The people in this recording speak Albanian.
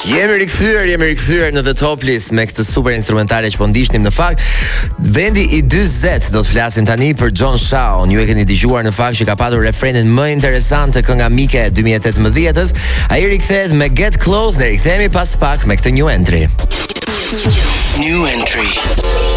Jemi rikthyer në The Top List me këtë super instrumentale që po ndiqnim. Në fakt, vendi i 40 do të flasim tani për John Shaw. Ju e keni dëgjuar në fakt që ka patur refrenin më interesant të kënga mike e 2018-s. Ai rikthehet me Get Close, ne rikthehemi pas pak me këtë New Entry. New Entry.